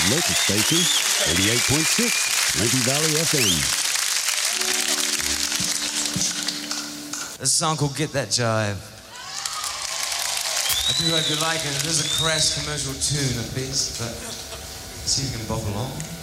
local station, 88.6, Lincoln Valley FM. There's a song called Get That Jive. I do hope you like it. It is a crass commercial tune at best, but see if you can bop along.